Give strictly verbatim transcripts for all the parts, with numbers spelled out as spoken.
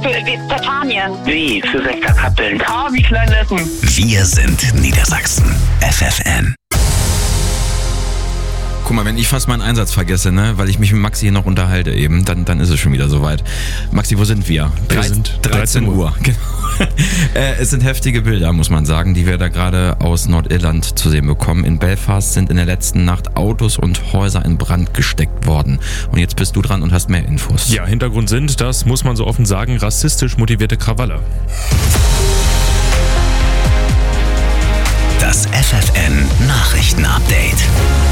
für Kastanien. W für Westerkappeln. K wie Kleinlessen. Wir sind Niedersachsen. F F N. Guck mal, wenn ich fast meinen Einsatz vergesse, ne, weil ich mich mit Maxi hier noch unterhalte eben, dann, dann ist es schon wieder soweit. Maxi, wo sind wir? Wir sind dreizehn Uhr. Genau. äh, es sind heftige Bilder, muss man sagen, die wir da gerade aus Nordirland zu sehen bekommen. In Belfast sind in der letzten Nacht Autos und Häuser in Brand gesteckt worden. Und jetzt bist du dran und hast mehr Infos. Ja, Hintergrund sind, das muss man so offen sagen, rassistisch motivierte Krawalle. Das F F N Nachrichten-Update.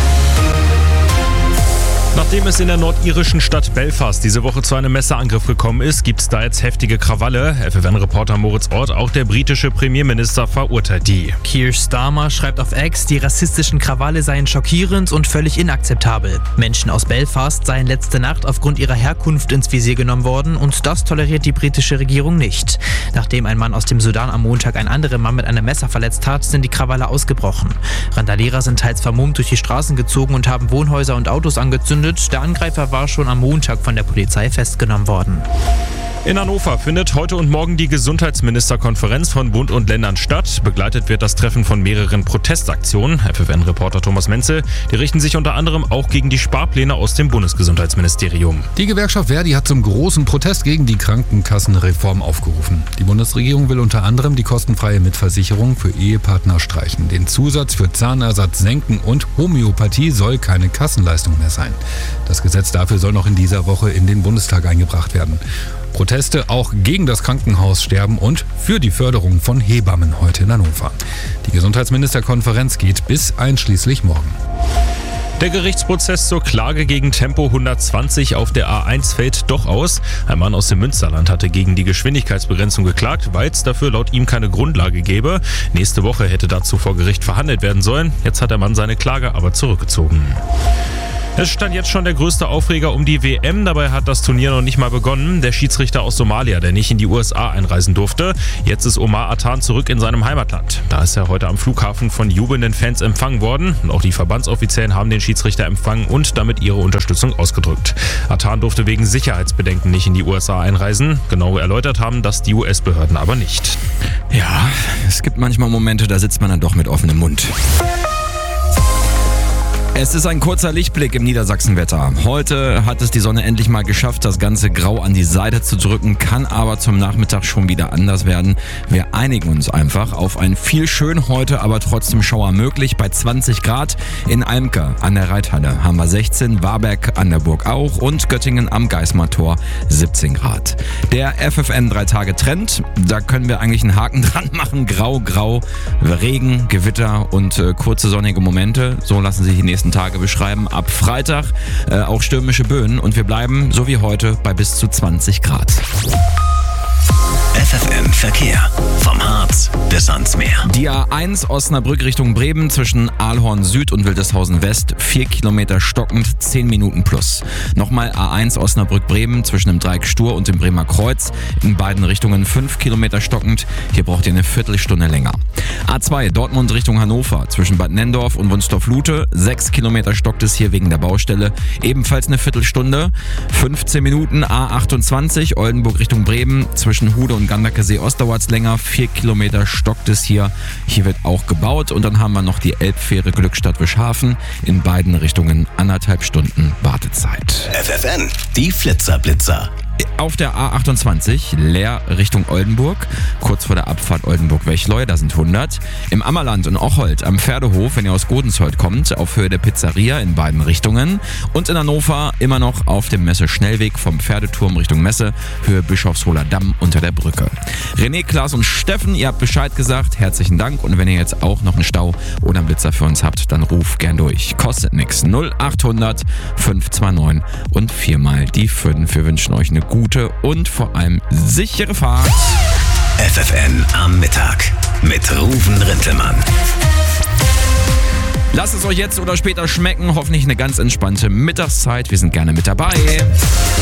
Nachdem es in der nordirischen Stadt Belfast diese Woche zu einem Messerangriff gekommen ist, gibt es da jetzt heftige Krawalle. F F N-Reporter Moritz Ort, auch der britische Premierminister verurteilt die. Keir Starmer schreibt auf X, die rassistischen Krawalle seien schockierend und völlig inakzeptabel. Menschen aus Belfast seien letzte Nacht aufgrund ihrer Herkunft ins Visier genommen worden und das toleriert die britische Regierung nicht. Nachdem ein Mann aus dem Sudan am Montag einen anderen Mann mit einem Messer verletzt hat, sind die Krawalle ausgebrochen. Randalierer sind teils vermummt durch die Straßen gezogen und haben Wohnhäuser und Autos angezündet. Der Angreifer war schon am Montag von der Polizei festgenommen worden. In Hannover findet heute und morgen die Gesundheitsministerkonferenz von Bund und Ländern statt. Begleitet wird das Treffen von mehreren Protestaktionen. F F N-Reporter Thomas Menzel, die richten sich unter anderem auch gegen die Sparpläne aus dem Bundesgesundheitsministerium. Die Gewerkschaft Verdi hat zum großen Protest gegen die Krankenkassenreform aufgerufen. Die Bundesregierung will unter anderem die kostenfreie Mitversicherung für Ehepartner streichen. Den Zusatz für Zahnersatz senken und Homöopathie soll keine Kassenleistung mehr sein. Das Gesetz dafür soll noch in dieser Woche in den Bundestag eingebracht werden. Proteste auch gegen das Krankenhaussterben und für die Förderung von Hebammen heute in Hannover. Die Gesundheitsministerkonferenz geht bis einschließlich morgen. Der Gerichtsprozess zur Klage gegen Tempo hundertzwanzig auf der A eins fällt doch aus. Ein Mann aus dem Münsterland hatte gegen die Geschwindigkeitsbegrenzung geklagt, weil es dafür laut ihm keine Grundlage gäbe. Nächste Woche hätte dazu vor Gericht verhandelt werden sollen. Jetzt hat der Mann seine Klage aber zurückgezogen. Es stand jetzt schon der größte Aufreger um die W M, dabei hat das Turnier noch nicht mal begonnen. Der Schiedsrichter aus Somalia, der nicht in die U S A einreisen durfte. Jetzt ist Omar Atan zurück in seinem Heimatland. Da ist er heute am Flughafen von jubelnden Fans empfangen worden. Und auch die Verbandsoffiziellen haben den Schiedsrichter empfangen und damit ihre Unterstützung ausgedrückt. Atan durfte wegen Sicherheitsbedenken nicht in die U S A einreisen. Genau erläutert haben das die U S-Behörden aber nicht. Ja, es gibt manchmal Momente, da sitzt man dann doch mit offenem Mund. Es ist ein kurzer Lichtblick im Niedersachsenwetter. Heute hat es die Sonne endlich mal geschafft, das ganze Grau an die Seite zu drücken, kann aber zum Nachmittag schon wieder anders werden. Wir einigen uns einfach auf ein viel schön heute, aber trotzdem Schauer möglich bei zwanzig Grad. In Almke an der Reithalle haben wir sechzehn, Warberg an der Burg auch und Göttingen am Geismar-Tor siebzehn Grad. Der F F N drei Tage Trend, da können wir eigentlich einen Haken dran machen. Grau, grau, Regen, Gewitter und äh, kurze sonnige Momente. So lassen sich die nächsten Tage beschreiben. Ab Freitag äh, auch stürmische Böen und wir bleiben, so wie heute, bei bis zu zwanzig Grad. F F N Verkehr. Vom Harz bis ans Meer. Die A eins Osnabrück Richtung Bremen zwischen Aalhorn Süd und Wildeshausen West. vier Kilometer stockend, zehn Minuten plus. Nochmal A eins Osnabrück Bremen zwischen dem Dreieck Stur und dem Bremer Kreuz. In beiden Richtungen fünf Kilometer stockend. Hier braucht ihr eine Viertelstunde länger. A zwei Dortmund Richtung Hannover zwischen Bad Nenndorf und Wunstorf-Lute. sechs Kilometer stockt es hier wegen der Baustelle. Ebenfalls eine Viertelstunde. fünfzehn Minuten. A achtundzwanzig Oldenburg Richtung Bremen zwischen Hude und Ganderkesee ostwärts länger. vier Kilometer stockt es hier. Hier wird auch gebaut. Und dann haben wir noch die Elbfähre Glückstadt Wischhafen. In beiden Richtungen anderthalb Stunden Wartezeit. F F N, die Flitzerblitzer. Auf der A achtundzwanzig, leer Richtung Oldenburg, kurz vor der Abfahrt Oldenburg-Wechleu, da sind hundert. Im Ammerland und Ocholt am Pferdehof, wenn ihr aus Godensholt kommt, auf Höhe der Pizzeria in beiden Richtungen. Und in Hannover immer noch auf dem Messe-Schnellweg vom Pferdeturm Richtung Messe, Höhe Bischofsholer Damm unter der Brücke. René, Klaas und Steffen, ihr habt Bescheid gesagt, herzlichen Dank. Und wenn ihr jetzt auch noch einen Stau oder einen Blitzer für uns habt, dann ruft gern durch. Kostet nix. null achthundert fünf zwei neun und viermal die fünf. Wir wünschen euch eine gute und vor allem sichere Fahrt. F F N am Mittag mit Ruven Rintelmann. Lasst es euch jetzt oder später schmecken. Hoffentlich eine ganz entspannte Mittagszeit. Wir sind gerne mit dabei.